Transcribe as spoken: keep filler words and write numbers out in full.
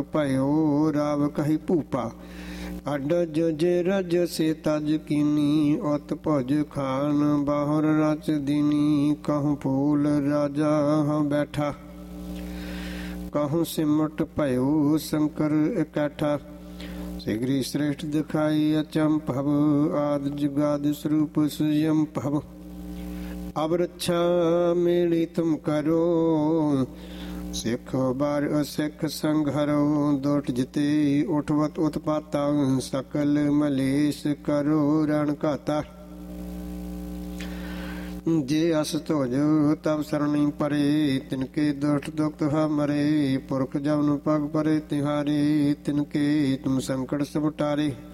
ਭਇਓ ਰਾਵ ਕਹੀ ਭੂਪਾ। ਅਡਜ ਜੇ ਰਜ ਸੇ ਤਜ ਕੀਨੀ ਉਤ ਭੁਜ ਖਾਨ ਬਾਹਰ ਰਚ ਦੀਨੀ। ਕਹੂੰ ਫੂਲ ਰਾਜਾ ਹਾਂ ਬੈਠਾ ਕਹੂੰ ਸਿਮਟ ਭਇਓ ਸ਼ੰਕਰ ਇਕੱਠਾ। ਸਿਗਰੀ ਸ੍ਰੇਸ਼ਟ ਦਿਖਾਈ ਅਚੰਭਵ ਆਦਿ ਜੁਗਾਦਿ ਸਰੂਪ ਸੁਯੰਭਵ। ਅਬ ਰੱਛਾ ਮੇਰੀ ਤੁਮ ਕਰੋ ਸਿੱਖ ਬਾਰ ਅਸਿੱਖ ਸੰਘਰੋ। ਦੁਟ ਜਿਤੇ ਉਠਵਤ ਉਤਪਾਤਾ ਸਕਲ ਮਲੇਸ਼ ਕਰੋ ਰਣ ਘਾਤਾ। ਜੇ ਅਸ ਧੋਜ ਤਬ ਸਰਣੀ ਪਰੇ ਤਿਨਕੇ ਦੁਸ਼ਟ ਦੁਖਤ ਹ ਮਰੇ। ਪੁਰਖ ਜਬ ਨੂੰ ਪਗ ਪਰੇ ਤਿਹਾਰੇ ਤਿਨਕੇ ਤੁਮ ਸੰਕਟ ਸਭ ਟਾਰੇ।